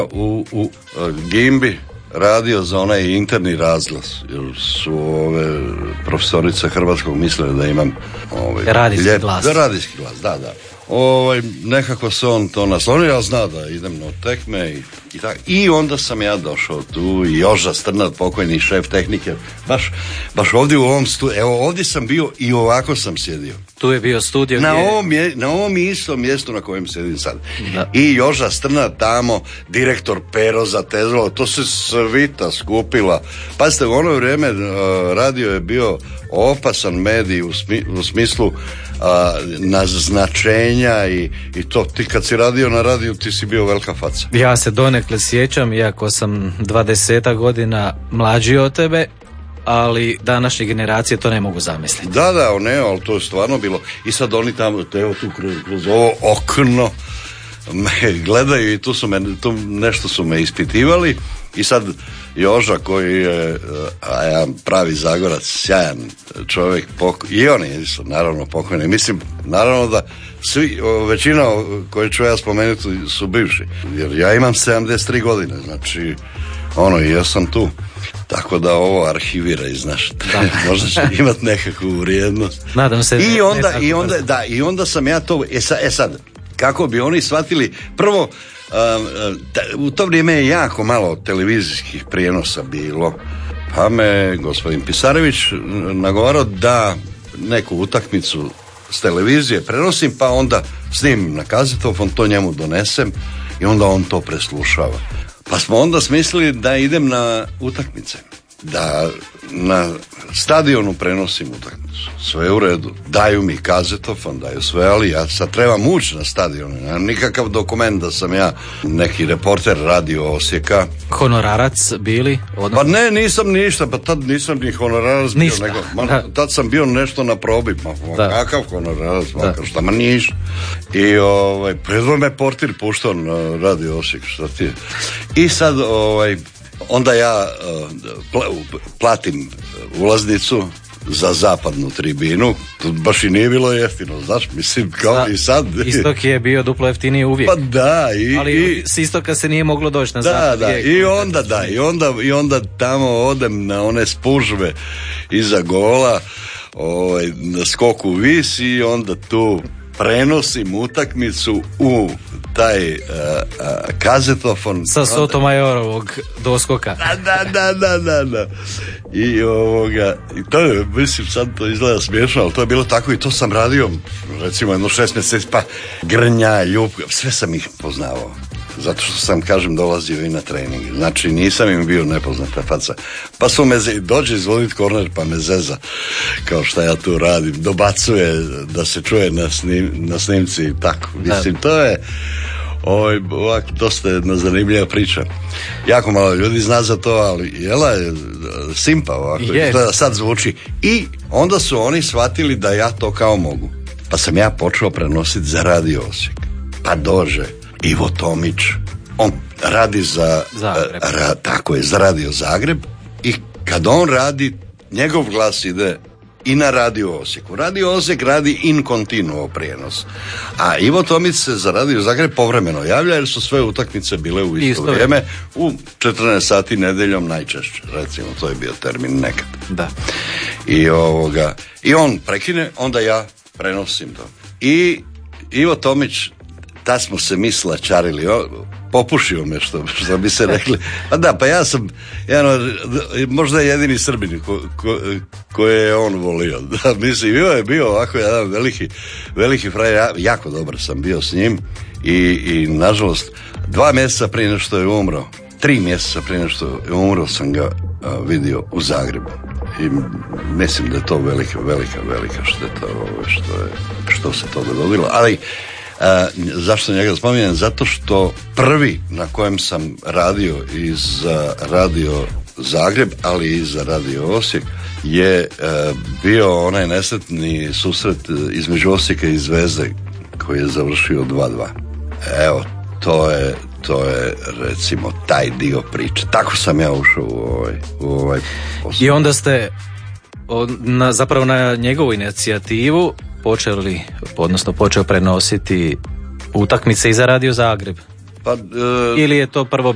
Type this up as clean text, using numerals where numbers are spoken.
u Gimbi radio za onaj interni razglas, jer su ove profesorice hrvatskog mislile da imam radijski glas. Radijski glas, da. Nekako se on to naslonio, ja zna da idem na tekme i tako. I onda sam ja došao tu i Joža Strnad, pokojni šef tehnike, baš ovdje u ovom studiju, evo ovdje sam bio i ovako sam sjedio. Tu je bio studio na ovom istom mjestu na kojem sjedim sad. Da. I Joža Strnad tamo, direktor Pero Zatezalo, to se svita skupila. Pazite, u ono vrijeme radio je bio opasan medij u smislu naznačenja i to, ti kad si radio na radiju ti si bio velika faca. Ja se donekle sjećam, iako sam 20 godina mlađi od tebe, ali današnje generacije to ne mogu zamisliti. Da, ali to je stvarno bilo. I sad oni tamo, evo tu kroz ovo okno me gledaju i tu nešto su me ispitivali i sad Joža koji je jedan pravi Zagorac, sjajan čovjek, i oni su naravno pokojni. Mislim, naravno da većina koje ću ja spomenuti su bivši, jer ja imam 73 godine, znači i ja sam tu. Tako da ovo arhivira i znaš, možda će imati nekakvu vrijednost. Nadam se. I onda sam ja to, sad, kako bi oni shvatili, prvo, u to vrijeme je jako malo televizijskih prijenosa bilo, pa me gospodin Pisarević nagovarao da neku utakmicu s televizije prenosim, pa onda snimim na kazetofon, to njemu donesem i onda on to preslušava. Pa smo onda smislili da idem na utakmice, da na stadionu prenosim utakmicu. Sve u redu, daju mi kazetofon, daju sve, ali ja sad trebam ući na stadionu. Nikakav dokument da sam ja neki reporter Radio Osijeka. Honorarac bili? Pa ne, nisam ništa, pa tad nisam ni honorarac bio, nego, tad sam bio nešto na probi, kakav honorarac, šta ma ništa. I predvo me portir puštao na Radio Osijek, šta ti je. I sad, onda ja platim ulaznicu za zapadnu tribinu, to baš i nije bilo jeftino, znaš, mislim, kao i sad. Istok je bio duplo jeftiniji uvijek. Pa da. Ali s istoka se nije moglo doći na zapad. I onda tamo odem na one spužve iza gola, na skoku vis i onda tu prenosim utakmicu u taj kazetofon sa Sotomajorovog doskoka. Da. I to je, mislim, sad to izgleda smiješno, ali to je bilo tako i to sam radio recimo 6 mjeseci, pa Grnja, Ljubka, sve sam ih poznavao. Zato što sam, kažem, dolazio i na trening. Znači, nisam im bio nepoznata faca. Pa su me, dođe izvoditi korner, pa me zeza, kao šta ja tu radim. Dobacuje da se čuje na snimci i tako. Mislim, to je ovako dosta jedna zanimljiva priča. Jako malo ljudi zna za to, ali jela je simpa ovako. To sad zvuči. I onda su oni shvatili da ja to kao mogu. Pa sam ja počeo prenositi za Radio Osijek. Pa dođe Ivo Tomić, on radi za Radio Zagreb i kad on radi, njegov glas ide i na Radio Osijeku. Radio Osijek radi in continuo prijenos. A Ivo Tomić se za Radio Zagreb povremeno javlja jer su sve utakmice bile u isto vrijeme u 14 sati nedeljom najčešće. Recimo, to je bio termin nekad. Da. I on prekine, onda ja prenosim to. I Ivo Tomić, tad smo se mi slačarili, popušio me, što bi se rekli. Pa ja sam možda jedini Srbin koje je on volio. Da, mislim, je bio ovako jedan veliki frajer, jako dobar sam bio s njim i nažalost 2 mjeseca prije nego što je umro, 3 mjeseca prije nego što je umro sam ga vidio u Zagrebu. I mislim da je to velika šteta što se to dogodilo. Ali zašto njega spominjem? Zato što prvi na kojem sam radio i za Radio Zagreb, ali i za Radio Osijek je bio onaj nesretni susret između Osijeka i Zvezde koji je završio 2:2. Evo, to je recimo taj dio priče. Tako sam ja ušao u ovaj posao. I onda ste zapravo na njegovu inicijativu počeo prenositi utakmice i za Radio Zagreb. Ili je to prvo